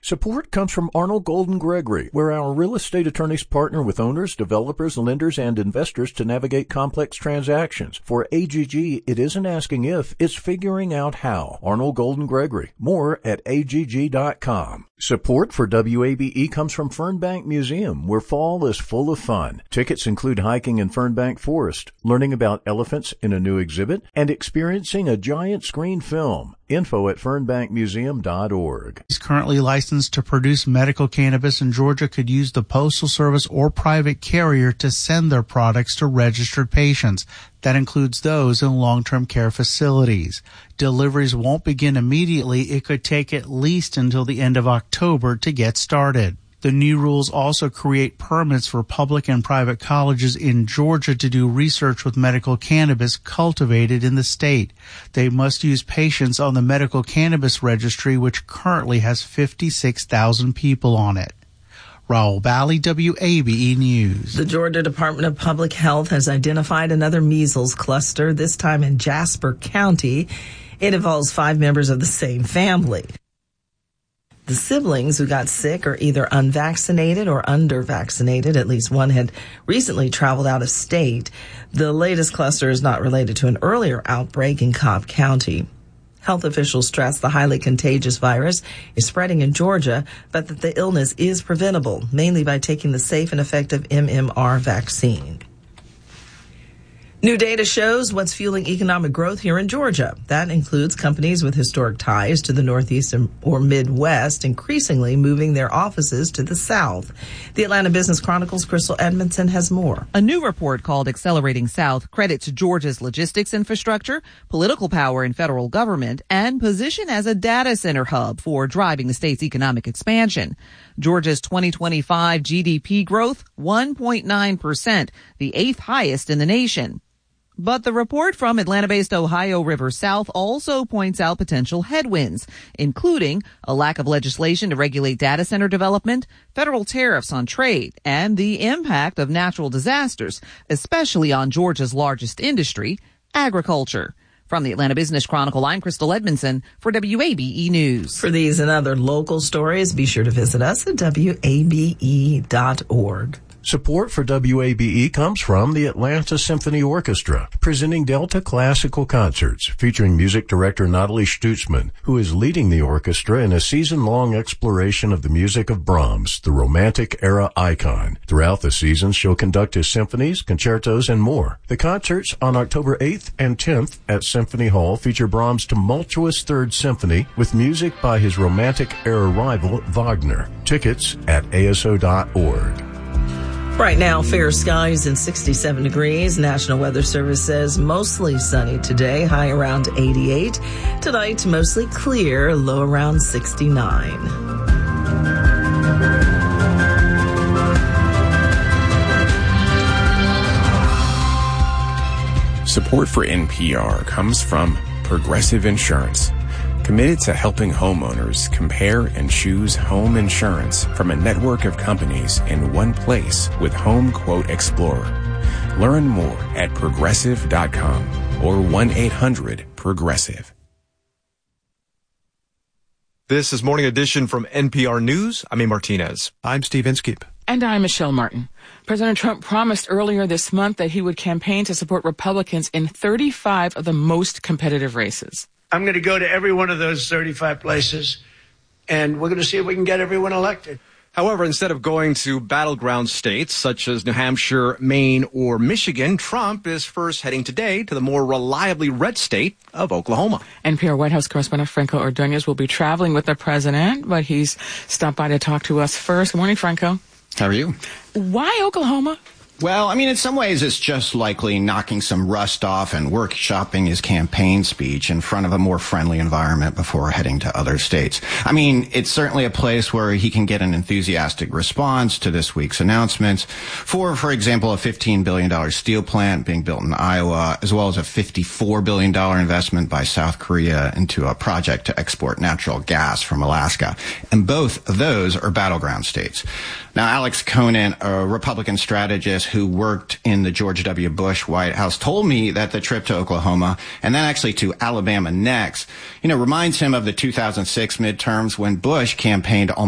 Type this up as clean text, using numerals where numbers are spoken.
Support comes from Arnold Golden Gregory, where our real estate attorneys partner with owners, developers, lenders, and investors to navigate complex transactions. For AGG, it isn't asking if, it's figuring out how. Arnold Golden Gregory. More at AGG.com. Support for WABE comes from Fernbank Museum, where fall is full of fun. Tickets include hiking in Fernbank Forest, learning about elephants in a new exhibit, and experiencing a giant screen film. Info at fernbankmuseum.org. He's currently licensed to produce medical cannabis in Georgia could use the Postal Service or private carrier to send their products to registered patients. That includes those in long-term care facilities. Deliveries won't begin immediately. It could take at least until the end of October to get started. The new rules also create permits for public and private colleges in Georgia to do research with medical cannabis cultivated in the state. They must use patients on the medical cannabis registry, which currently has 56,000 people on it. Raul Bali, WABE News. The Georgia Department of Public Health has identified another measles cluster, this time in Jasper County. It involves 5 members of the same family. The siblings who got sick are either unvaccinated or under-vaccinated. At least one had recently traveled out of state. The latest cluster is not related to an earlier outbreak in Cobb County. Health officials stress the highly contagious virus is spreading in Georgia, but that the illness is preventable, mainly by taking the safe and effective MMR vaccine. New data shows what's fueling economic growth here in Georgia. That includes companies with historic ties to the Northeast or Midwest increasingly moving their offices to the South. The Atlanta Business Chronicle's Crystal Edmondson has more. A new report called Accelerating South credits Georgia's logistics infrastructure, political power in federal government, and position as a data center hub for driving the state's economic expansion. Georgia's 2025 GDP growth, 1.9%, the 8th highest in the nation. But the report from Atlanta-based Ohio River South also points out potential headwinds, including a lack of legislation to regulate data center development, federal tariffs on trade, and the impact of natural disasters, especially on Georgia's largest industry, agriculture. From the Atlanta Business Chronicle, I'm Crystal Edmondson for WABE News. For these and other local stories, be sure to visit us at WABE.org. Support for WABE comes from the Atlanta Symphony Orchestra, presenting Delta Classical Concerts, featuring music director Natalie Stutzman, who is leading the orchestra in a season-long exploration of the music of Brahms, the Romantic era icon. Throughout the season, she'll conduct his symphonies, concertos, and more. The concerts on October 8th and 10th at Symphony Hall feature Brahms' tumultuous Third Symphony with music by his Romantic era rival, Wagner. Tickets at ASO.org. Right now, fair skies and 67 degrees. National Weather Service says mostly sunny today, high around 88. Tonight, mostly clear, low around 69. Support for NPR comes from Progressive Insurance, committed to helping homeowners compare and choose home insurance from a network of companies in one place with Home Quote Explorer. Learn more at progressive.com or 1-800-PROGRESSIVE. This is Morning Edition from NPR News. I'm A. Martinez. I'm Steve Inskeep. And I'm Michelle Martin. President Trump promised earlier this month that he would campaign to support Republicans in 35 of the most competitive races. I'm going to go to every one of those 35 places, and we're going to see if we can get everyone elected. However, instead of going to battleground states such as New Hampshire, Maine, or Michigan, Trump is first heading today to the more reliably red state of Oklahoma. NPR White House correspondent Franco Ordonez will be traveling with the president, but he's stopped by to talk to us first. Good morning, Franco. How are you? Why Oklahoma? Well, I mean, in some ways, it's just likely knocking some rust off and workshopping his campaign speech in front of a more friendly environment before heading to other states. I mean, it's certainly a place where he can get an enthusiastic response to this week's announcements for example, a $15 billion steel plant being built in Iowa, as well as a $54 billion investment by South Korea into a project to export natural gas from Alaska. And both of those are battleground states. Now, Alex Conant, a Republican strategist who worked in the George W. Bush White House, told me that the trip to Oklahoma and then actually to Alabama next, reminds him of the 2006 midterms when Bush campaigned